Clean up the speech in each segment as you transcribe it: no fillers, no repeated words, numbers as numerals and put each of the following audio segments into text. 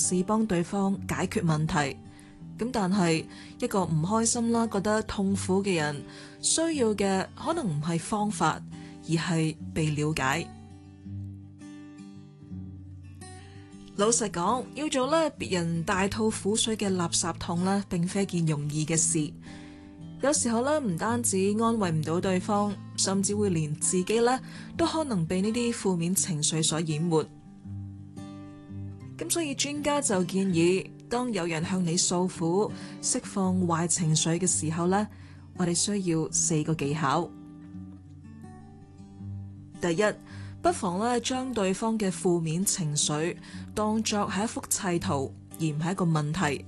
試幫對方解決問題。咁但係一個唔開心啦，覺得痛苦嘅人，需要嘅可能唔係方法，而係被了解。老實講，要做咧別人大吐苦水嘅垃圾桶咧，並非一件容易嘅事。有時候咧，唔單止安慰唔到對方，甚至會連自己咧都可能被呢啲負面情緒所淹沒。咁所以專家就建議，當有人向你訴苦、釋放壞情緒嘅時候呢，我哋需要4個技巧。第一，不妨咧將對方嘅負面情緒當作係一幅砌圖，而唔係一個問題。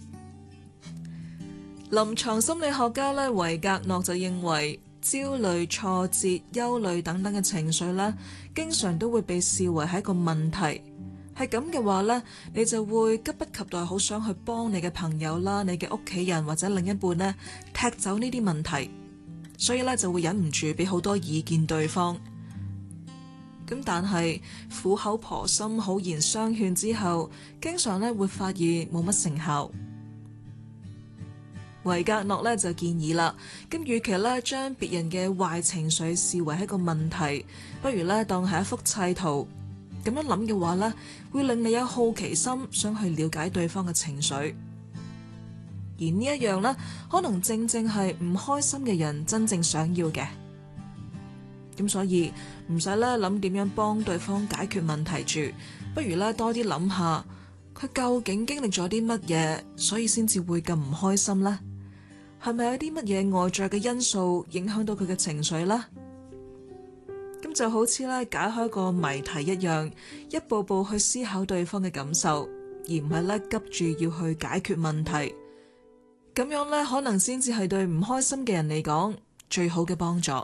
臨床心理學家維格諾就認為，焦慮、挫折、憂慮等等嘅情緒呢，經常都會被視為係一個問題。係咁嘅話呢，你就會急不及待好想去幫你嘅朋友啦、你嘅屋企人或者另一半呢，踢走呢啲問題，所以呢，就會忍唔住俾好多意見對方。咁但係苦口婆心、好言相勸之後，經常呢會發現冇乜成效。維格諾呢就建議啦，咁與其呢將別人嘅壞情緒視為一個問題，不如呢當係一幅砌圖。咁樣諗嘅話呢，會令你有好奇心，想去了解對方嘅情緒。而呢一樣呢，可能正正係唔開心嘅人真正想要嘅。咁所以唔使咧諗點樣幫對方解決問題住，不如咧多啲諗下佢究竟經歷咗啲乜嘢，所以先至會咁唔開心呢？係咪有啲乜嘢外在嘅因素影響到佢嘅情緒呢？咁就好似咧解開個謎題一樣，一步步去思考對方嘅感受，而唔係咧急住要去解決問題。咁樣咧可能先至係對唔開心嘅人嚟講最好嘅幫助。